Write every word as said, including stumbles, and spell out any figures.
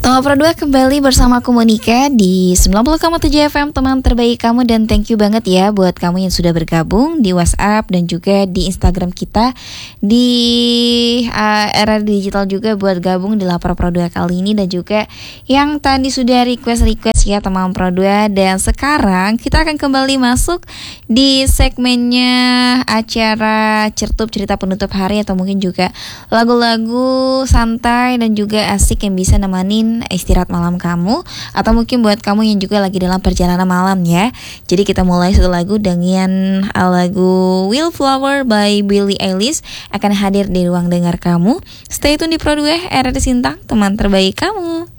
Teman Pro dua kembali bersama aku Monica di sembilan puluh koma tujuh F M, teman terbaik kamu. Dan thank you banget ya buat kamu yang sudah bergabung di WhatsApp dan juga di Instagram kita di uh, era digital juga buat gabung di Lapor Pro dua kali ini. Dan juga yang tadi sudah request-request ya teman Pro dua. Dan sekarang kita akan kembali masuk di segmennya acara Certup Cerita Penutup Hari, atau mungkin juga lagu-lagu santai dan juga asik yang bisa nemanin istirahat malam kamu, atau mungkin buat kamu yang juga lagi dalam perjalanan malam ya. Jadi kita mulai satu lagu dengan lagu Wildflower by Billie Eilish akan hadir di ruang dengar kamu. Stay tune di Pro dua, era di Sintang, teman terbaik kamu.